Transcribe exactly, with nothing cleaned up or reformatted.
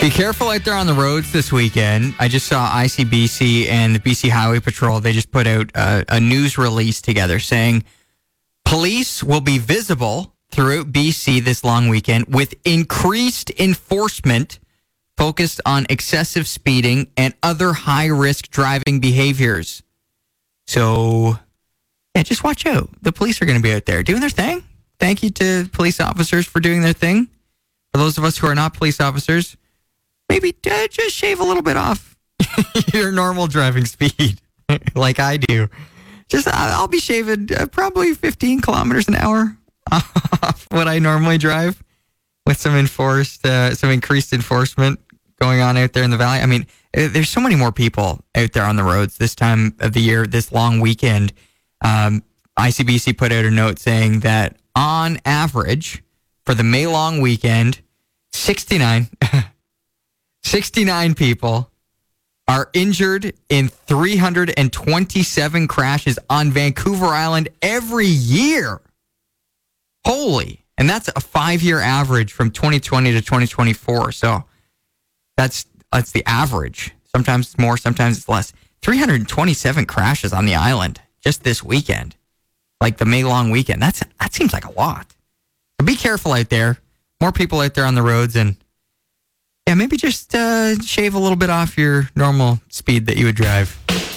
Be careful out there on the roads this weekend. I just saw I C B C and the B C Highway Patrol. They just put out a, a news release together saying police will be visible throughout B C this long weekend with increased enforcement focused on excessive speeding and other high-risk driving behaviors. So, yeah, just watch out. The police are going to be out there doing their thing. Thank you to police officers for doing their thing. For those of us who are not police officers, maybe uh, just shave a little bit off your normal driving speed like I do. Just I'll be shaving uh, probably fifteen kilometers an hour off what I normally drive with some enforced, uh, some increased enforcement going on out there in the valley. I mean, there's so many more people out there on the roads this time of the year, this long weekend. Um, I C B C put out a note saying that on average for the May long weekend, sixty-nine, sixty-nine people are injured in three hundred twenty-seven crashes on Vancouver Island every year. Holy. And that's a five-year average from twenty twenty to twenty twenty-four. So that's that's the average. Sometimes it's more, sometimes it's less. three hundred twenty-seven crashes on the island just this weekend. Like the May long weekend. That's that seems like a lot. So be careful out there. More people out there on the roads, and yeah, maybe just uh, shave a little bit off your normal speed that you would drive.